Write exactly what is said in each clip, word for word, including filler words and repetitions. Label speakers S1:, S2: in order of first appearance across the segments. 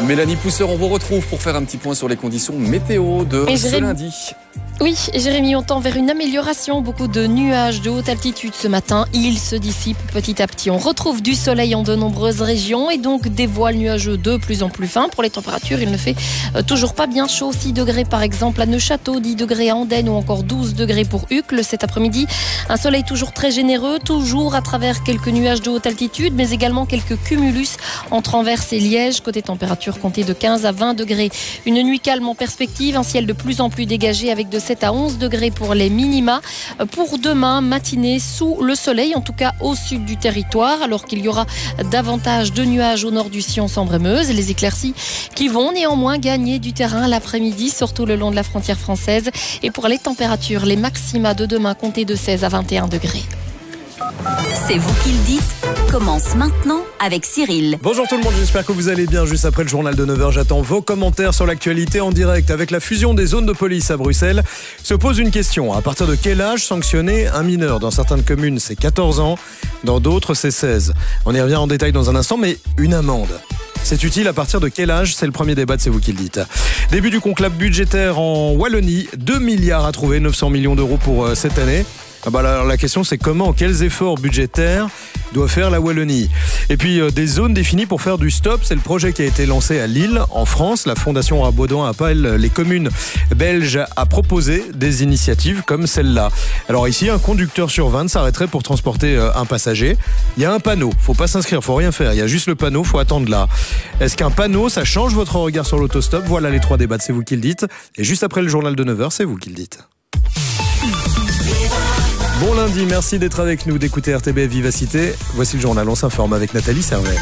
S1: Mélanie Pousseur, on vous retrouve pour faire un petit point sur les conditions météo de
S2: Et
S1: ce
S2: Jérémy...
S1: lundi.
S2: Oui, Jérémy, on tend vers une amélioration. Beaucoup de nuages de haute altitude ce matin. Ils se dissipent petit à petit. On retrouve du soleil en de nombreuses régions et donc des voiles nuageux de plus en plus fins. Pour les températures, il ne fait toujours pas bien chaud. six degrés par exemple à Neuchâteau, dix degrés à Andenne ou encore douze degrés pour Uccle. Cet après-midi, un soleil toujours très généreux, toujours à travers quelques nuages de haute altitude, mais également quelques cumulus entre Anvers et Liège. Côté température, comptez de quinze à vingt degrés. Une nuit calme en perspective, un ciel de plus en plus dégagé avec de sept à onze degrés pour les minima. Pour demain, matinée sous le soleil, en tout cas au sud du territoire, alors qu'il y aura davantage de nuages au nord du Sion-Sambre-et-Meuse. Les éclaircies qui vont néanmoins gagner du terrain l'après-midi, surtout le long de la frontière française. Et pour les températures, les maxima de demain, comptez de seize à vingt et un degrés.
S3: C'est vous qui le dites, commence maintenant avec Cyril.
S4: Bonjour tout le monde, j'espère que vous allez bien. Juste après le journal de neuf heures, j'attends vos commentaires sur l'actualité en direct. Avec la fusion des zones de police à Bruxelles, se pose une question. À partir de quel âge sanctionner un mineur ? Dans certaines communes, c'est quatorze ans, dans d'autres, c'est seize. On y revient en détail dans un instant, mais une amende, c'est utile à partir de quel âge ? C'est le premier débat, c'est vous qui le dites. Début du conclave budgétaire en Wallonie, deux milliards à trouver, neuf cents millions d'euros pour euh, cette année. Ah bah alors la question c'est comment, quels efforts budgétaires doit faire la Wallonie. Et puis euh, des zones définies pour faire du stop, c'est le projet qui a été lancé à Lille, en France. La Fondation Rabaudouin appelle les communes belges à proposer des initiatives comme celle-là. Alors ici, un conducteur sur vingt s'arrêterait pour transporter euh, un passager. Il y a un panneau, faut pas s'inscrire, faut rien faire. Il y a juste le panneau, faut attendre là. Est-ce qu'un panneau, ça change votre regard sur l'autostop ? Voilà les trois débats, c'est vous qui le dites. Et juste après le journal de neuf heures, c'est vous qui le dites. Bon lundi, merci d'être avec nous, d'écouter R T B F Vivacité. Voici le journal, on s'informe avec Nathalie Servet.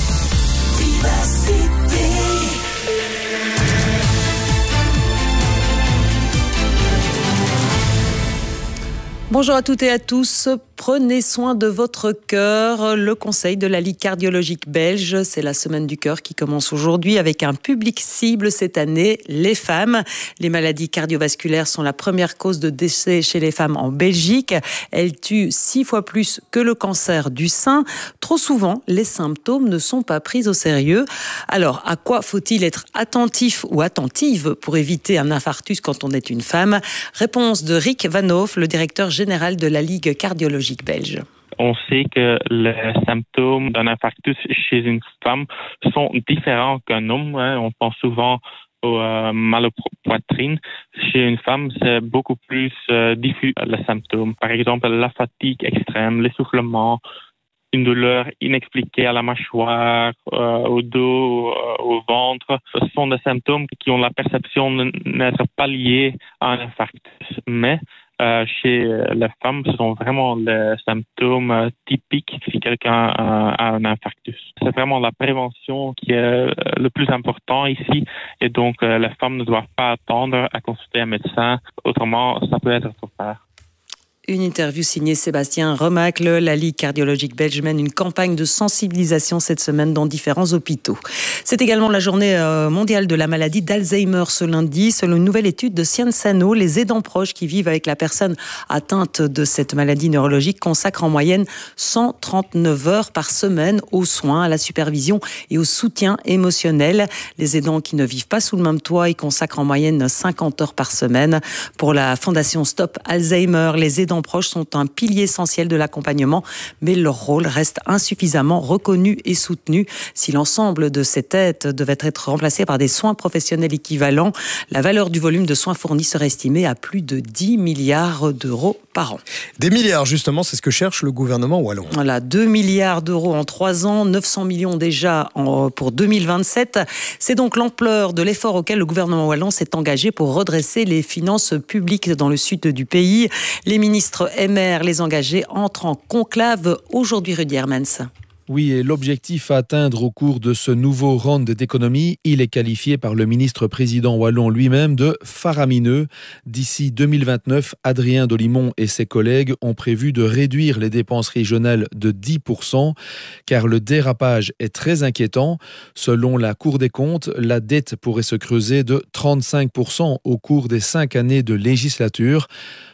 S5: Bonjour à toutes et à tous. Prenez soin de votre cœur. Le conseil de la Ligue cardiologique belge, c'est la semaine du cœur qui commence aujourd'hui avec un public cible cette année, les femmes. Les maladies cardiovasculaires sont la première cause de décès chez les femmes en Belgique. Elles tuent six fois plus que le cancer du sein. Trop souvent, les symptômes ne sont pas pris au sérieux. Alors, à quoi faut-il être attentif ou attentive pour éviter un infarctus quand on est une femme ? Réponse de Rick Van Hoof, le directeur général de la Ligue cardiologique belge.
S6: On sait que les symptômes d'un infarctus chez une femme sont différents qu'un homme. On pense souvent au euh, mal au poitrine. Chez une femme, c'est beaucoup plus euh, diffus les symptômes. Par exemple, la fatigue extrême, l'essoufflement, une douleur inexpliquée à la mâchoire, euh, au dos, euh, au ventre. Ce sont des symptômes qui ont la perception de n'être pas liés à un infarctus. Mais Euh, chez les femmes, ce sont vraiment les symptômes euh, typiques si quelqu'un a, a un infarctus. C'est vraiment la prévention qui est euh, le plus important ici et donc euh, les femmes ne doivent pas attendre à consulter un médecin, autrement ça peut être trop tard.
S5: Une interview signée Sébastien Remacle. La Ligue cardiologique belge mène une campagne de sensibilisation cette semaine dans différents hôpitaux. C'est également la journée mondiale de la maladie d'Alzheimer ce lundi. Selon une nouvelle étude de Sciences Sanofi, les aidants proches qui vivent avec la personne atteinte de cette maladie neurologique consacrent en moyenne cent trente-neuf heures par semaine aux soins, à la supervision et au soutien émotionnel. Les aidants qui ne vivent pas sous le même toit, ils consacrent en moyenne cinquante heures par semaine. Pour la Fondation Stop Alzheimer, les aidants proches sont un pilier essentiel de l'accompagnement, mais leur rôle reste insuffisamment reconnu et soutenu. Si l'ensemble de cette aide devait être remplacé par des soins professionnels équivalents, la valeur du volume de soins fournis serait estimée à plus de dix milliards d'euros par an.
S4: Des milliards, justement, c'est ce que cherche le gouvernement wallon.
S5: Voilà, deux milliards d'euros en trois ans, neuf cents millions déjà en, pour deux mille vingt-sept. C'est donc l'ampleur de l'effort auquel le gouvernement wallon s'est engagé pour redresser les finances publiques dans le sud du pays. Les ministres M R, les engagés, entrent en conclave aujourd'hui, Rudy Hermans.
S7: Oui, et l'objectif à atteindre au cours de ce nouveau round d'économie, il est qualifié par le ministre-président wallon lui-même de faramineux. D'ici deux mille vingt-neuf, Adrien Dolimon et ses collègues ont prévu de réduire les dépenses régionales de dix pour cent, car le dérapage est très inquiétant. Selon la Cour des comptes, la dette pourrait se creuser de trente-cinq pour cent au cours des cinq années de législature.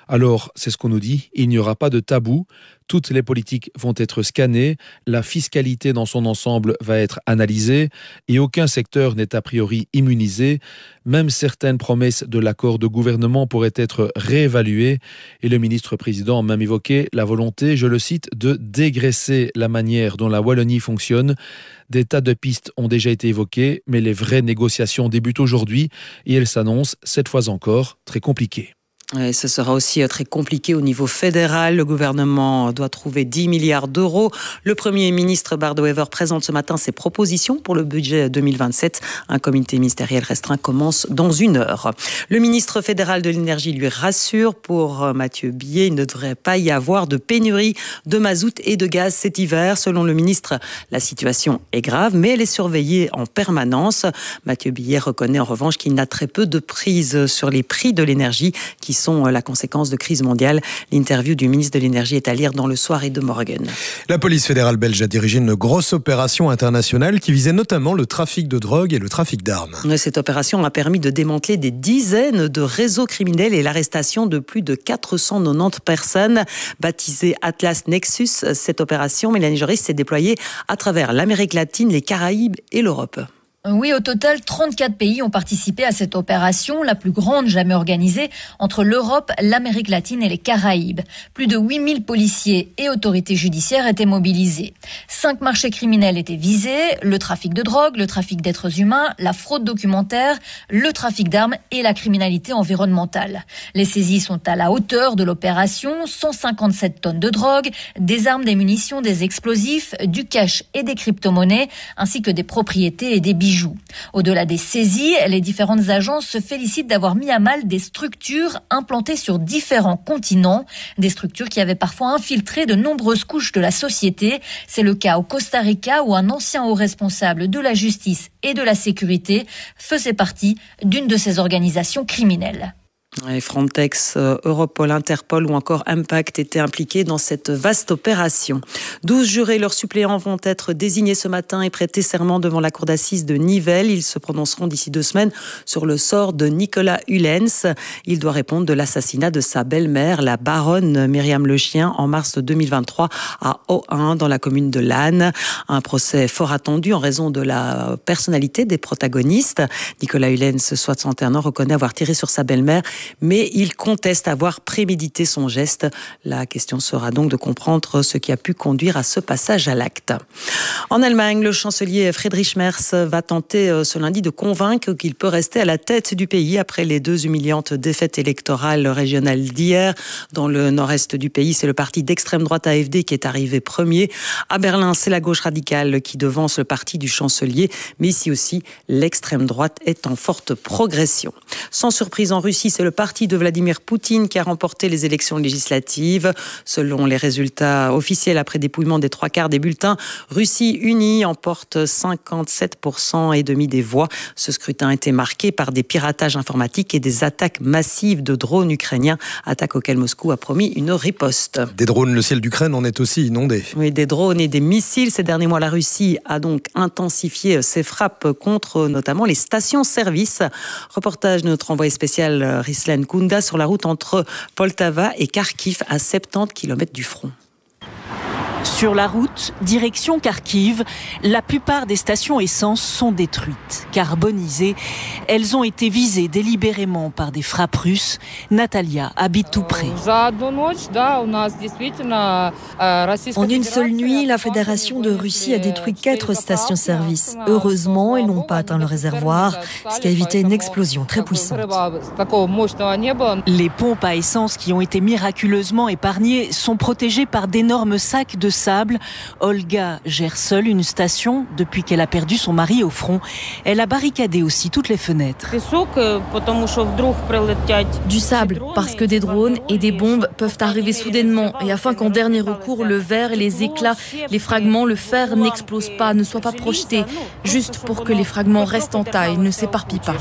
S7: Alors, c'est ce qu'on nous dit, il n'y aura pas de tabou. Toutes les politiques vont être scannées, la fiscalité dans son ensemble va être analysée et aucun secteur n'est a priori immunisé. Même certaines promesses de l'accord de gouvernement pourraient être réévaluées et le ministre-président a même évoqué la volonté, je le cite, de dégraisser la manière dont la Wallonie fonctionne. Des tas de pistes ont déjà été évoquées, mais les vraies négociations débutent aujourd'hui et elles s'annoncent, cette fois encore, très compliquées.
S5: Et ce sera aussi très compliqué au niveau fédéral. Le gouvernement doit trouver dix milliards d'euros. Le Premier ministre Bart De Wever présente ce matin ses propositions pour le budget deux mille vingt-sept. Un comité ministériel restreint commence dans une heure. Le ministre fédéral de l'énergie lui rassure. Pour Mathieu Billet, il ne devrait pas y avoir de pénurie de mazout et de gaz cet hiver. Selon le ministre, la situation est grave, mais elle est surveillée en permanence. Mathieu Billet reconnaît en revanche qu'il n'a très peu de prise sur les prix de l'énergie qui sont la conséquence de crise mondiale. L'interview du ministre de l'Énergie est à lire dans Le Soir et de Morgan.
S4: La police fédérale belge a dirigé une grosse opération internationale qui visait notamment le trafic de drogue et le trafic d'armes.
S5: Cette opération a permis de démanteler des dizaines de réseaux criminels et l'arrestation de plus de quatre cent quatre-vingt-dix personnes. Baptisée Atlas Nexus, cette opération, Mélanie Joris, s'est déployée à travers l'Amérique latine, les Caraïbes et l'Europe.
S8: Oui, au total, trente-quatre pays ont participé à cette opération, la plus grande jamais organisée entre l'Europe, l'Amérique latine et les Caraïbes. Plus de huit mille policiers et autorités judiciaires étaient mobilisés. Cinq marchés criminels étaient visés, le trafic de drogue, le trafic d'êtres humains, la fraude documentaire, le trafic d'armes et la criminalité environnementale. Les saisies sont à la hauteur de l'opération, cent cinquante-sept tonnes de drogue, des armes, des munitions, des explosifs, du cash et des crypto-monnaies, ainsi que des propriétés et des bijoux. Au-delà des saisies, les différentes agences se félicitent d'avoir mis à mal des structures implantées sur différents continents, des structures qui avaient parfois infiltré de nombreuses couches de la société. C'est le cas au Costa Rica où un ancien haut responsable de la justice et de la sécurité faisait partie d'une de ces organisations criminelles.
S5: Et Frontex, Europol, Interpol ou encore Impact étaient impliqués dans cette vaste opération. douze jurés, leurs suppléants vont être désignés ce matin et prêter serment devant la cour d'assises de Nivelles. Ils se prononceront d'ici deux semaines sur le sort de Nicolas Hulens. Il doit répondre de l'assassinat de sa belle-mère, la baronne Myriam Lechien, en mars deux mille vingt-trois à O un, dans la commune de Lannes. Un procès fort attendu en raison de la personnalité des protagonistes. Nicolas Hulens, soixante et un ans, reconnaît avoir tiré sur sa belle-mère, mais il conteste avoir prémédité son geste. La question sera donc de comprendre ce qui a pu conduire à ce passage à l'acte. En Allemagne, le chancelier Friedrich Merz va tenter ce lundi de convaincre qu'il peut rester à la tête du pays après les deux humiliantes défaites électorales régionales d'hier. Dans le nord-est du pays, c'est le parti d'extrême droite A F D qui est arrivé premier. À Berlin, c'est la gauche radicale qui devance le parti du chancelier, mais ici aussi, l'extrême droite est en forte progression. Sans surprise en Russie, c'est le parti de Vladimir Poutine qui a remporté les élections législatives. Selon les résultats officiels après dépouillement des trois quarts des bulletins, Russie unie emporte cinquante-sept pour cent et demi des voix. Ce scrutin a été marqué par des piratages informatiques et des attaques massives de drones ukrainiens, attaques auxquelles Moscou a promis une riposte.
S4: Des drones, le ciel d'Ukraine en est aussi inondé.
S5: Oui, des drones et des missiles. Ces derniers mois, la Russie a donc intensifié ses frappes contre notamment les stations-service. Reportage de notre envoyé spécial Rislan Kunda sur la route entre Poltava et Kharkiv à soixante-dix kilomètres du front.
S9: Sur la route, direction Kharkiv, la plupart des stations essence sont détruites, carbonisées. Elles ont été visées délibérément par des frappes russes. Natalia habite tout près.
S10: En une seule nuit, la Fédération de Russie a détruit quatre stations-service. Heureusement, ils n'ont pas atteint le réservoir, ce qui a évité une explosion très puissante.
S9: Les pompes à essence qui ont été miraculeusement épargnées sont protégées par d'énormes sacs de sable. Olga gère seule une station depuis qu'elle a perdu son mari au front. Elle a barricadé aussi toutes les fenêtres.
S10: Du sable, parce que des drones et des bombes peuvent arriver soudainement et afin qu'en dernier recours, le verre, les éclats, les fragments, le fer n'explosent pas, ne soient pas projetés, juste pour que les fragments restent en taille, ne s'éparpillent pas.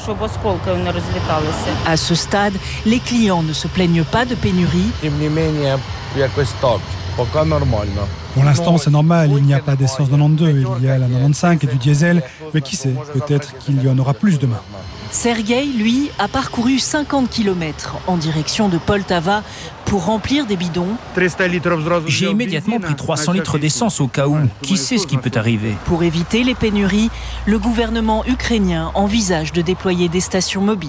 S9: À ce stade, les clients ne se plaignent pas de pénurie.
S11: Pour l'instant, c'est normal, il n'y a pas d'essence quatre-vingt-douze, il y a la quatre-vingt-quinze et du diesel, mais qui sait, peut-être qu'il y en aura plus demain.
S9: Sergueï, lui, a parcouru cinquante kilomètres en direction de Poltava pour remplir des bidons.
S12: J'ai immédiatement pris trois cents litres d'essence au cas où. Qui sait ce qui peut arriver?
S9: Pour éviter les pénuries, le gouvernement ukrainien envisage de déployer des stations mobiles.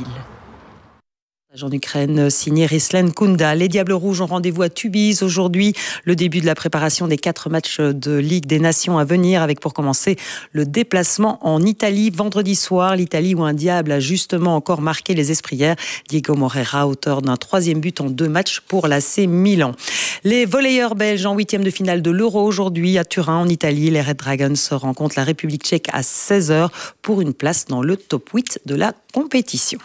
S5: En Ukraine, signé Rislen Kunda. Les Diables Rouges ont rendez-vous à Tubize aujourd'hui. Le début de la préparation des quatre matchs de Ligue des Nations à venir, avec pour commencer le déplacement en Italie vendredi soir. L'Italie où un diable a justement encore marqué les esprits hier. Diego Moreira, auteur d'un troisième but en deux matchs pour l'A C Milan. Les volleyeurs belges en huitième de finale de l'Euro aujourd'hui à Turin en Italie. Les Red Dragons rencontrent la République tchèque à seize heures pour une place dans le top huit de la compétition.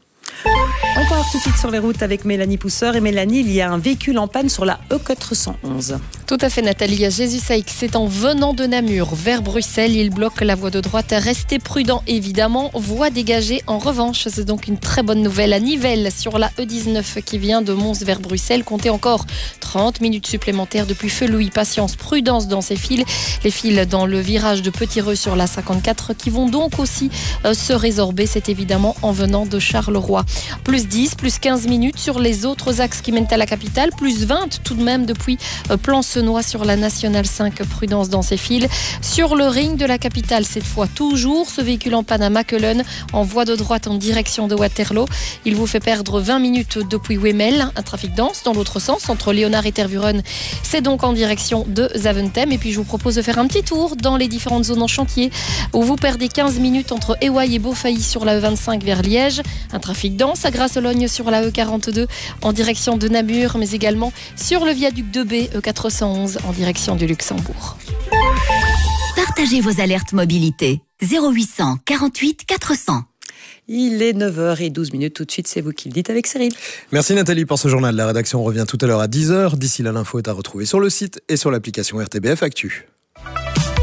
S5: On part tout de suite sur les routes avec Mélanie Pousseur. Et Mélanie, il y a un véhicule en panne sur la E quatre cent onze.
S2: Tout à fait, Nathalie. À Jésus-Saïx, c'est en venant de Namur vers Bruxelles. Il bloque la voie de droite. Restez prudent, évidemment. Voie dégagée. En revanche, c'est donc une très bonne nouvelle. À Nivelles, sur la E dix-neuf qui vient de Mons vers Bruxelles, comptez encore trente minutes supplémentaires depuis Feu-Louis. Patience, prudence dans ces fils. Les fils dans le virage de Petit-Reux sur la cinquante-quatre qui vont donc aussi euh, se résorber. C'est évidemment en venant de Charleroi. Plus dix, plus quinze minutes sur les autres axes qui mènent à la capitale. Plus vingt tout de même depuis euh, Plancenoit sur la Nationale cinq. Prudence dans ces fils. Sur le ring de la capitale, cette fois toujours, ce véhicule en panne à Mackelen, en voie de droite en direction de Waterloo. Il vous fait perdre vingt minutes depuis Wemel. Un trafic dense dans l'autre sens, entre Léonard et Tervuren. C'est donc en direction de Zaventem. Et puis je vous propose de faire un petit tour dans les différentes zones en chantier, où vous perdez quinze minutes entre Éouaille et Beaufailly sur la E vingt-cinq vers Liège. Un trafic dense à Grasse-Logne sur la E quarante-deux en direction de Namur, mais également sur le viaduc de B, E quatre cent onze en direction du Luxembourg.
S3: Partagez vos alertes mobilité. zéro huit cent quarante-huit quatre cents.
S5: Il est neuf heures douze minutes. Tout de suite, c'est vous qui le dites avec Cyril.
S4: Merci Nathalie pour ce journal. La rédaction revient tout à l'heure à dix heures. D'ici là, l'info est à retrouver sur le site et sur l'application R T B F Actu.